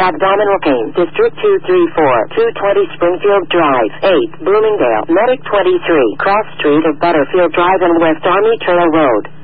abdominal pain, District 234, 220 Springfield Drive, 8, Bloomingdale, Medic 23, Cross Street of Butterfield Drive and West Army Trail Road.